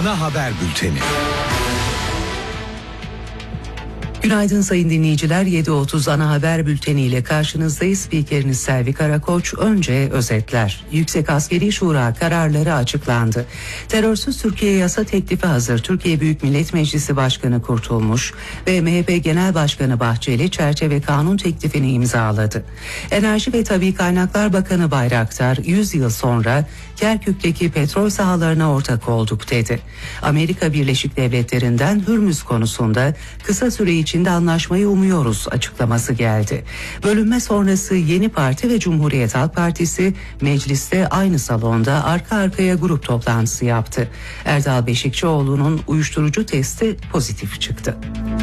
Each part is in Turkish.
Ana Haber Bülteni. Günaydın sayın dinleyiciler, 7.30 Ana Haber Bülteni ile karşınızdayız. Spikeriniz Selvi Karakoç. Önce özetler. Yüksek Askeri Şura kararları açıklandı. Terörsüz Türkiye yasa teklifi hazır. Türkiye Büyük Millet Meclisi Başkanı Kurtulmuş ve MHP Genel Başkanı Bahçeli çerçeve kanun teklifini imzaladı. Enerji ve Tabii Kaynaklar Bakanı Bayraktar 100 yıl sonra Kerkük'teki petrol sahalarına ortak olduk dedi. Amerika Birleşik Devletleri'nden Hürmüz konusunda kısa süre içinde anlaşmayı umuyoruz açıklaması geldi. Bölünme sonrası Yeni Parti ve Cumhuriyet Halk Partisi mecliste aynı salonda arka arkaya grup toplantısı yaptı. Erdal Beşikçioğlu'nun uyuşturucu testi pozitif çıktı.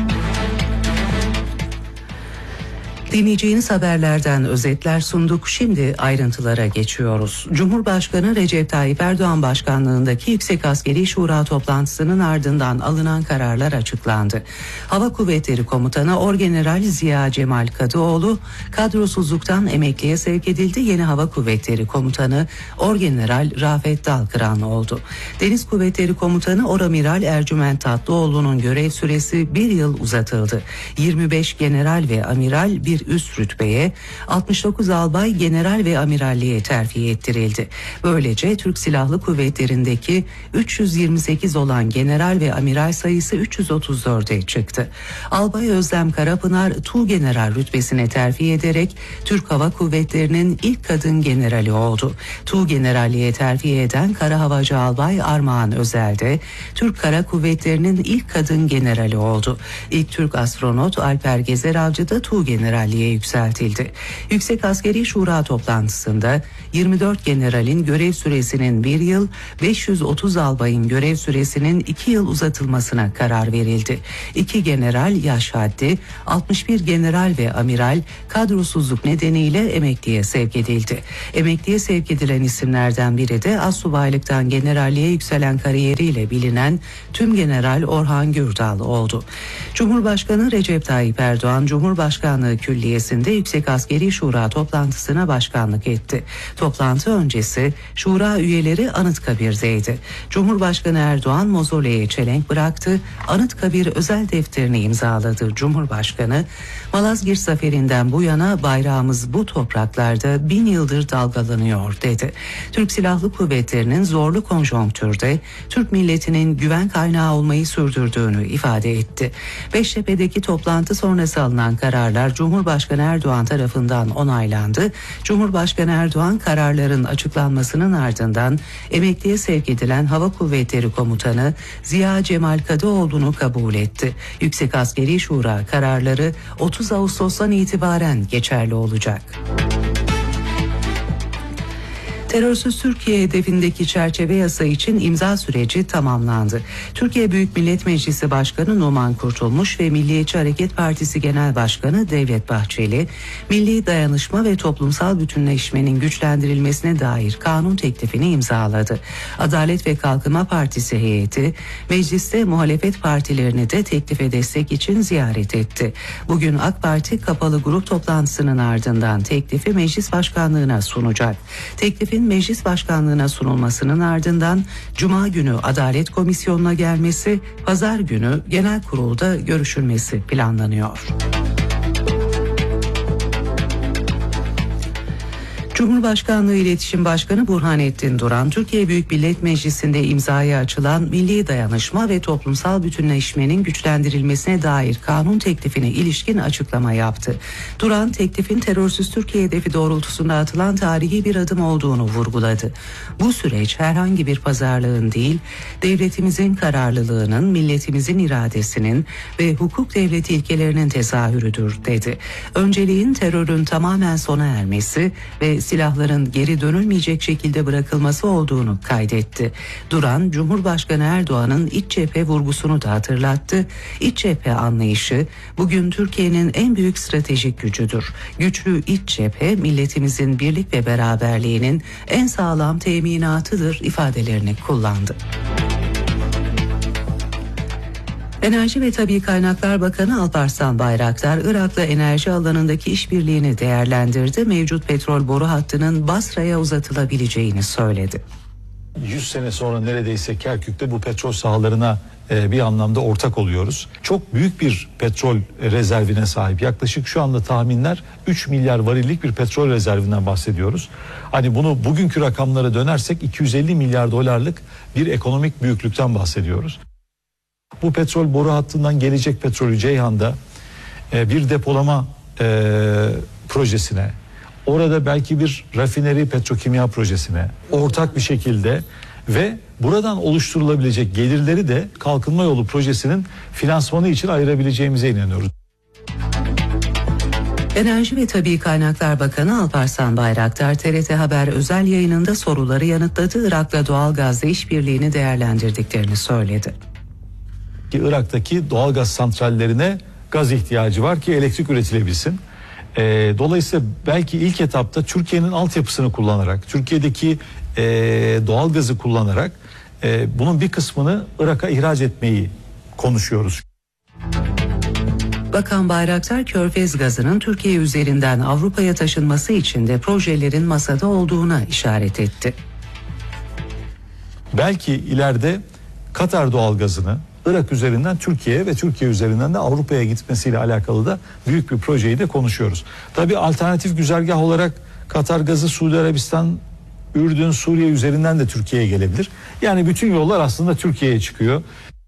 Dinleyeceğiniz haberlerden özetler sunduk. Şimdi ayrıntılara geçiyoruz. Cumhurbaşkanı Recep Tayyip Erdoğan başkanlığındaki Yüksek Askeri Şura toplantısının ardından alınan kararlar açıklandı. Hava Kuvvetleri Komutanı Orgeneral Ziya Cemal Kadıoğlu kadrosuzluktan emekliye sevk edildi. Yeni Hava Kuvvetleri Komutanı Orgeneral Rafet Dalkıran oldu. Deniz Kuvvetleri Komutanı Oramiral Ercüment Tatlıoğlu'nun görev süresi 1 yıl uzatıldı. 25 general ve amiral bir üst rütbeye, 69 albay general ve amiralliğe terfi ettirildi. Böylece Türk Silahlı Kuvvetleri'ndeki 328 olan general ve amiral sayısı 334'e çıktı. Albay Özlem Karapınar Tuğgeneral rütbesine terfi ederek Türk Hava Kuvvetleri'nin ilk kadın generali oldu. Tuğgeneralliğe terfi eden Kara Havacı Albay Armağan Özel de Türk Kara Kuvvetleri'nin ilk kadın generali oldu. İlk Türk astronot Alper Gezer Avcı da Tuğgeneralliğe yükseltildi. Yüksek Askeri Şura toplantısında 24 generalin görev süresinin 1 yıl, 530 albayın görev süresinin 2 yıl uzatılmasına karar verildi. 2 general yaş haddi, 61 general ve amiral kadrosuzluk nedeniyle emekliye sevk edildi. Emekliye sevk edilen isimlerden biri de astsubaylıktan generalliğe yükselen kariyeriyle bilinen Tümgeneral Orhan Gürdal oldu. Cumhurbaşkanı Recep Tayyip Erdoğan Cumhurbaşkanlığı Külliyesi'nde Yüksek Askeri Şura toplantısına başkanlık etti. Toplantı öncesi Şura üyeleri Anıtkabir'deydi. Cumhurbaşkanı Erdoğan mozoleye çelenk bıraktı. Anıtkabir özel defterini imzaladı. Cumhurbaşkanı, Malazgirt Zaferi'nden bu yana bayrağımız bu topraklarda 1000 yıldır dalgalanıyor dedi. Türk Silahlı Kuvvetleri'nin zorlu konjonktürde Türk milletinin güven kaynağı olmayı sürdürdüğünü ifade etti. Beştepe'deki toplantı sonrası alınan kararlar Cumhurbaşkanı Erdoğan tarafından onaylandı. Cumhurbaşkanı Erdoğan kararların açıklanmasının ardından emekliye sevk edilen Hava Kuvvetleri Komutanı Ziya Cemal Kadıoğlu'nu kabul etti. Yüksek Askeri Şura kararları 30 Ağustos'tan itibaren geçerli olacak. Terörsüz Türkiye hedefindeki çerçeve yasa için imza süreci tamamlandı. Türkiye Büyük Millet Meclisi Başkanı Numan Kurtulmuş ve Milliyetçi Hareket Partisi Genel Başkanı Devlet Bahçeli, milli dayanışma ve toplumsal bütünleşmenin güçlendirilmesine dair kanun teklifini imzaladı. Adalet ve Kalkınma Partisi heyeti, mecliste muhalefet partilerini de teklife destek için ziyaret etti. Bugün AK Parti kapalı grup toplantısının ardından teklifi meclis başkanlığına sunacak. Teklifin meclis başkanlığına sunulmasının ardından Cuma günü Adalet Komisyonu'na gelmesi, Pazar günü genel kurulda görüşülmesi planlanıyor. Cumhurbaşkanlığı İletişim Başkanı Burhanettin Duran, Türkiye Büyük Millet Meclisi'nde imzaya açılan milli dayanışma ve toplumsal bütünleşmenin güçlendirilmesine dair kanun teklifine ilişkin açıklama yaptı. Duran, teklifin terörsüz Türkiye hedefi doğrultusunda atılan tarihi bir adım olduğunu vurguladı. Bu süreç herhangi bir pazarlığın değil, devletimizin kararlılığının, milletimizin iradesinin ve hukuk devleti ilkelerinin tezahürüdür dedi. Önceliğin terörün tamamen sona ermesi ve silahların geri dönülmeyecek şekilde bırakılması olduğunu kaydetti. Duran, Cumhurbaşkanı Erdoğan'ın iç cephe vurgusunu da hatırlattı. İç cephe anlayışı bugün Türkiye'nin en büyük stratejik gücüdür. Güçlü iç cephe milletimizin birlik ve beraberliğinin en sağlam teminatıdır ifadelerini kullandı. Enerji ve Tabii Kaynaklar Bakanı Alparslan Bayraktar, Irak'la enerji alanındaki işbirliğini değerlendirdi. Mevcut petrol boru hattının Basra'ya uzatılabileceğini söyledi. 100 sene sonra neredeyse Kerkük'te bu petrol sahalarına bir anlamda ortak oluyoruz. Çok büyük bir petrol rezervine sahip. Yaklaşık şu anda tahminler 3 milyar varillik bir petrol rezervinden bahsediyoruz. Hani bunu bugünkü rakamlara dönersek 250 milyar dolarlık bir ekonomik büyüklükten bahsediyoruz. Bu petrol boru hattından gelecek petrolü Ceyhan'da bir depolama projesine, orada belki bir rafineri petrokimya projesine ortak bir şekilde ve buradan oluşturulabilecek gelirleri de kalkınma yolu projesinin finansmanı için ayırabileceğimize inanıyoruz. Enerji ve Tabii Kaynaklar Bakanı Alparslan Bayraktar, TRT Haber özel yayınında soruları yanıtladı. Irak'la doğalgazda işbirliğini değerlendirdiklerini söyledi. Irak'taki doğalgaz santrallerine gaz ihtiyacı var ki elektrik üretilebilsin. Dolayısıyla belki ilk etapta Türkiye'nin altyapısını kullanarak, Türkiye'deki doğalgazı kullanarak bunun bir kısmını Irak'a ihraç etmeyi konuşuyoruz. Bakan Bayraktar, Körfez gazının Türkiye üzerinden Avrupa'ya taşınması için de projelerin masada olduğuna işaret etti. Belki ileride Katar doğalgazını Irak üzerinden Türkiye'ye ve Türkiye üzerinden de Avrupa'ya gitmesiyle alakalı da büyük bir projeyi de konuşuyoruz. Tabii alternatif güzergah olarak Katar gazı Suudi Arabistan, Ürdün, Suriye üzerinden de Türkiye'ye gelebilir. Yani bütün yollar aslında Türkiye'ye çıkıyor.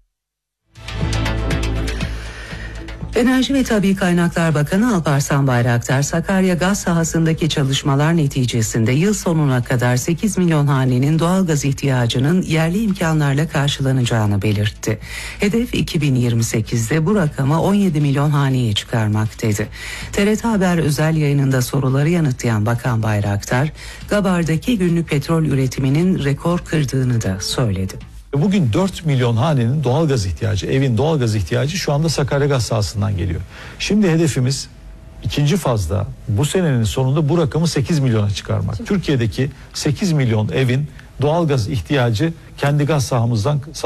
Enerji ve Tabii Kaynaklar Bakanı Alparslan Bayraktar, Sakarya gaz sahasındaki çalışmalar neticesinde yıl sonuna kadar 8 milyon hanenin doğalgaz ihtiyacının yerli imkanlarla karşılanacağını belirtti. Hedef 2028'de bu rakamı 17 milyon haneye çıkarmak dedi. TRT Haber özel yayınında soruları yanıtlayan Bakan Bayraktar, Gabar'daki günlük petrol üretiminin rekor kırdığını da söyledi. Bugün 4 milyon hanenin doğalgaz ihtiyacı, evin doğalgaz ihtiyacı şu anda Sakarya gaz sahasından geliyor. Şimdi hedefimiz ikinci fazda bu senenin sonunda bu rakamı 8 milyona çıkarmak. Türkiye'deki 8 milyon evin doğalgaz ihtiyacı kendi gaz sahamızdan